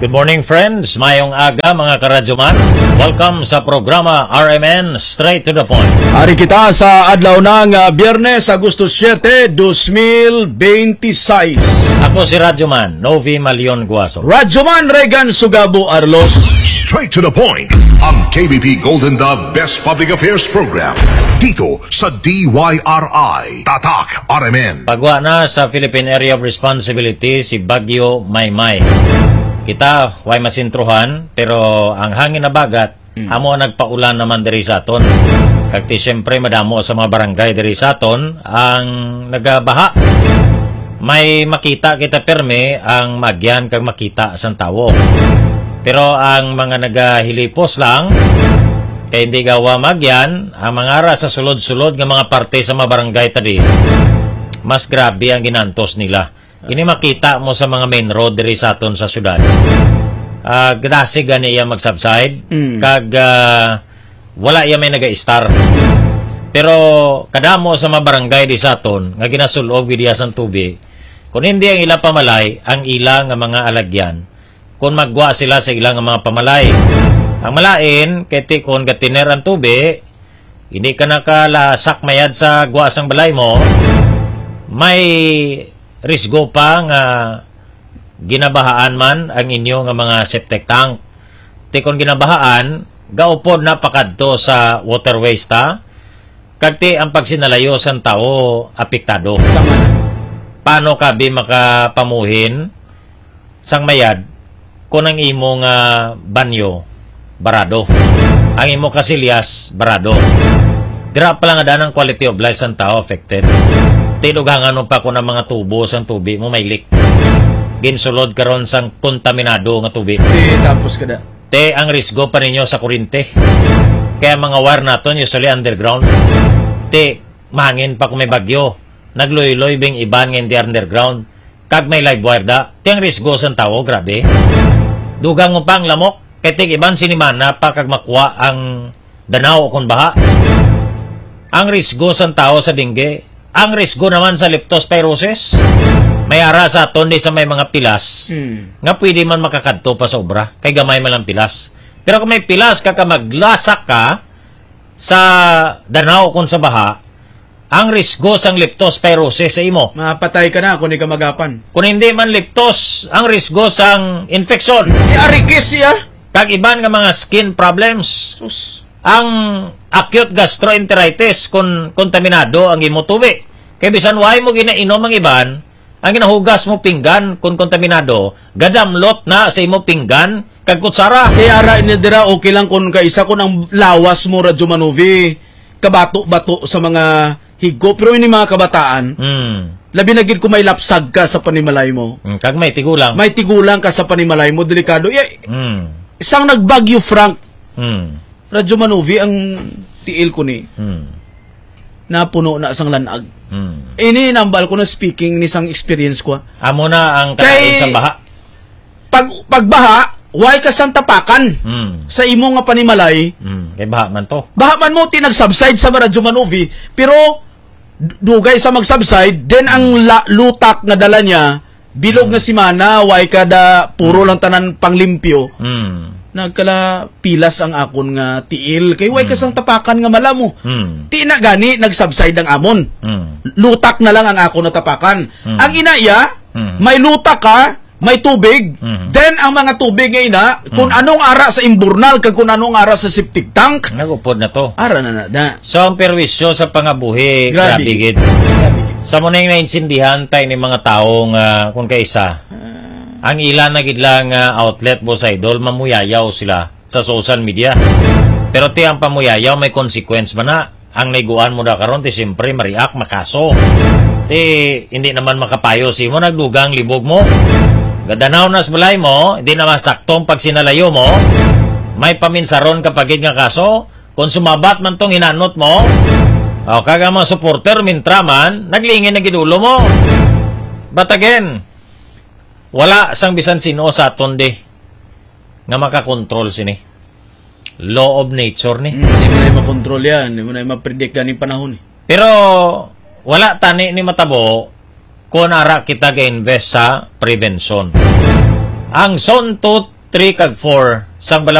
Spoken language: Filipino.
Good morning friends, mayong aga mga karadyoman. Welcome sa programa RMN Straight to the Point. Ari kita sa adlaw ng Biyernes, Agosto 7, 2026. Ako si Radyoman, Novi Malion Guaso. Radyoman Regan Sugabo Arlos. Straight to the Point, ang KBP Golden Dove Best Public Affairs Program. Dito sa DYRI, Tatak RMN. Pagwa na sa Philippine Area of Responsibility si Bagyo Maymay. Kita, way masintruhan, pero ang hangin na bagat, amo nagpaulan naman diri sa aton. Kagti siyempre madamo sa mga barangay diri sa aton ang nagabaha. May makita kita perme ang magyan kag makita sang tawo. Pero ang mga nagahilipos lang, kay hindi gawa magyan, ang mga ara sa sulod-sulod ng mga parte sa mga barangay tadi, mas grabe ang ginantos nila. Ini makita mo sa mga main road diri sa aton sa syudad. Grasig gani iya mag-subside, kag wala iya may naga-star. Pero kadamo sa mga barangay di sa aton nga ginasulog diya sang tubig. Kung hindi ang ila pamalay, ang ila nga mga alagyan, kung magwa sila sa ilang mga pamalay. Ang malain, keti kung gatiner ang tubig, hindi ka nakalasak mayad sa guwasang balay mo, may risgo pa nga ginabahaan man ang inyo nga mga septic tank. Ti kung ginabahaan, gaupod na pakadto sa waterways ta, kagti ang pagsinalayo sang tao apektado. Paano ka bi makapamuhin sang mayad kung ang imo nga banyo barado, ang imo kasilyas barado? Dira pa lang nga ng quality of life sang tao affected. Tinugangan mo pa ko ng mga tubo sang tubig mo may leak. Ginsulod karon sang kontaminado nga tubig. Tapos kada. Te ang risgo pa ninyo sa kuryente. Kaya mga wire naton usually underground. Te mahangin pa kung may bagyo. Nagloy-loy bing iban nga hindi underground. Kag may live wire da. Te ang risgo sang tao grabe. Dugang mo pa ang lamok. Kaya te iban sinimana pa kag makuha ang danaw kung baha. Ang risgo sang tao sa dingge. Ang risgo naman sa leptospirosis, may ara sa aton di sa may mga pilas, nga pwede man makakadto pa sa obra, kay gamay man lang pilas. Pero kung may pilas ka maglasak ka sa danaw kung sa baha, ang risgo sang leptospirosis sa imo. Mapatay ka na kung hindi ka magapan. Kung hindi man leptos, ang risgo sang infeksyon. Arikis siya. Kag iban nga mga skin problems. Sus. Ang acute gastroenteritis kung kontaminado ang imo tubig. Kaya bisan why mo ginainom ang iban, ang ginahugas mo pinggan kung kontaminado, gadamlot na sa imo pinggan kag kutsara. Kaya ara inidira okay lang kung kaisa kung ang lawas mo Radyo Manovi, kabato-bato sa mga higo. Pero ini mga kabataan, labi na gid kung may lapsag ka sa panimalay mo. Kag may tigulang. May tigulang ka sa panimalay mo, delikado. Isang nagbagyo Frank, Radyo Manovi, ang tiil ko ni, napuno na sang lanag. Ini nambal ko na speaking ni sang experience ko. Amo na ang kay sa baha. Pagbaha, why ka sang tapakan sa imo nga panimalay. Kay baha man to. Baha man mo tinag-subside sa Radyo Manovi, pero dugay sa mag-subside, then ang lutak nga dala niya, bilog nga simana, why kada puro lang tanan panglimpyo. Nagkala pilas ang akon nga tiil kay way kasang tapakan nga mala mo. Ti na gani nagsubside ang amon. Lutak na lang ang akon na tapakan. Ang inaya, may lutak ka, may tubig. Then ang mga tubig nga ina, kung anong ara sa imburnal kag kung anong ara sa septic tank. Nagupod na to. Ara na. So ang perwisyo sa pangabuhi, grabe gid. Sa mo nang naintindihan tay ni mga taong kung kaisa. Ang ilan na gidlang outlet mo sa idol, mamuyayaw sila sa social media. Pero ti ang pamuyayaw may consequence man na. Ang naiguan mo na karon ti siyempre mariak makaso. Ti hindi naman makapayo si mo nagdugang libog mo. Gadanaw na sa balay mo, hindi naman saktong pag sinalayo mo. May paminsaron kapag nga kaso. Kung sumabat man tong hinanot mo, o kaga mga supporter mintraman, naglingin na gidulo mo. But again, wala sang bisan sino sa aton di nga makakontrol sini. Law of nature ni. Hindi mo na makontrol yan. Hindi mo na ma-predict ganing panahon. Pero wala tani ni matabo kung ara kita ga-invest sa prevention. Ang Zone 2, 3 kag 4 sang